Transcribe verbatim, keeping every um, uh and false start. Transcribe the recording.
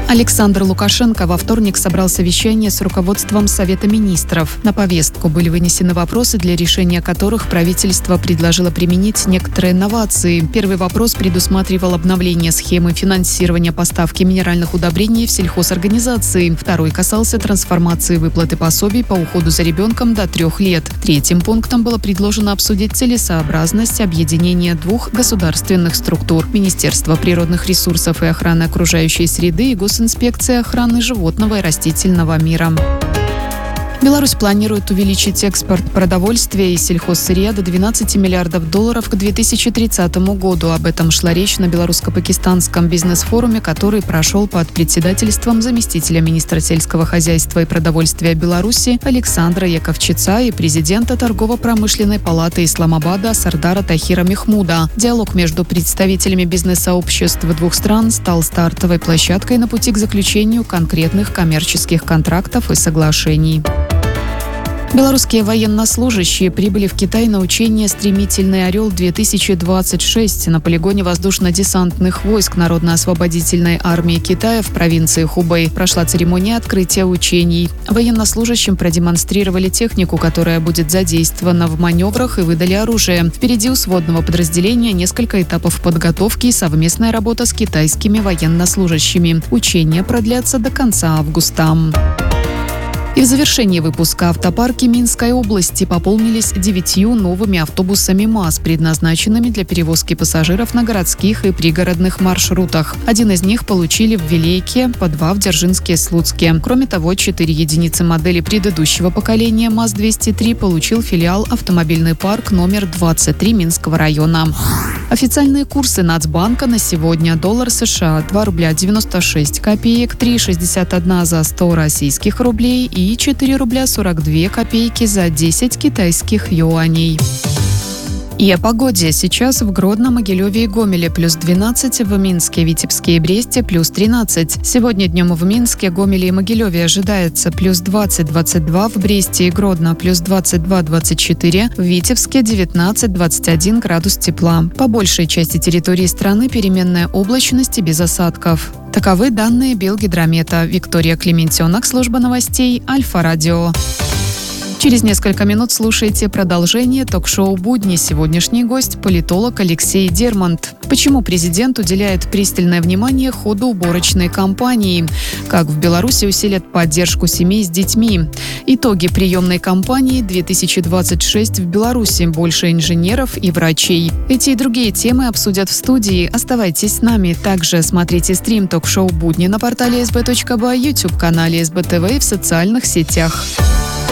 Александр Лукашенко во вторник собрал совещание с руководством Совета министров. На повестку были вынесены вопросы, для решения которых правительство предложило применить некоторые новации. Первый вопрос предусматривал обновление схемы финансирования поставки минеральных удобрений в сельхозорганизации. Второй касался трансформации выплаты пособий по уходу за ребенком до трех лет. Третьим пунктом было предложено обсудить целесообразность объединения двух государственных структур – Министерства природных ресурсов и охраны окружающей среды и Госинспекции охраны животного и растительного мира. Беларусь планирует увеличить экспорт продовольствия и сельхозсырья до двенадцати миллиардов долларов к две тысячи тридцатому году. Об этом шла речь на белорусско-пакистанском бизнес-форуме, который прошел под председательством заместителя министра сельского хозяйства и продовольствия Беларуси Александра Яковчица и президента торгово-промышленной палаты Исламабада Сардара Тахира Мехмуда. Диалог между представителями бизнес-сообществ двух стран стал стартовой площадкой на пути к заключению конкретных коммерческих контрактов и соглашений. Белорусские военнослужащие прибыли в Китай на учение «Стремительный орел-две тысячи двадцать шесть» на полигоне воздушно-десантных войск Народно-освободительной армии Китая в провинции Хубэй. Прошла церемония открытия учений. Военнослужащим продемонстрировали технику, которая будет задействована в маневрах, и выдали оружие. Впереди у сводного подразделения несколько этапов подготовки и совместная работа с китайскими военнослужащими. Учения продлятся до конца августа. И в завершении выпуска автопарки Минской области пополнились девятью новыми автобусами МАЗ, предназначенными для перевозки пассажиров на городских и пригородных маршрутах. Один из них получили в Вилейке, по два в Дзержинске и Слуцке. Кроме того, четыре единицы модели предыдущего поколения МАЗ двести три получил филиал «Автомобильный парк» номер двадцать три Минского района. Официальные курсы Нацбанка на сегодня: доллар США два рубля девяносто шесть копеек, три шестьдесят один за сто российских рублей и четыре рубля сорок две копейки за десять китайских юаней. И о погоде. Сейчас в Гродно, Могилеве и Гомеле плюс двенадцать, в Минске, Витебске и Бресте плюс тринадцать. Сегодня днем в Минске, Гомеле и Могилеве ожидается плюс двадцать — двадцать два, в Бресте и Гродно плюс двадцать два — двадцать четыре, в Витебске девятнадцать — двадцать один градус тепла. По большей части территории страны переменная облачность и без осадков. Таковы данные Белгидромета. Виктория Клементенок, служба новостей Альфа-Радио. Через несколько минут слушайте продолжение ток-шоу «Будни». Сегодняшний гость – политолог Алексей Дермонт. Почему президент уделяет пристальное внимание ходу уборочной кампании? Как в Беларуси усилят поддержку семей с детьми? Итоги приемной кампании две тысячи двадцать шесть в Беларуси. Больше инженеров и врачей. Эти и другие темы обсудят в студии. Оставайтесь с нами. Также смотрите стрим ток-шоу «Будни» на портале эс бэ точка бай, YouTube-канале эс бэ тэ вэ и в социальных сетях.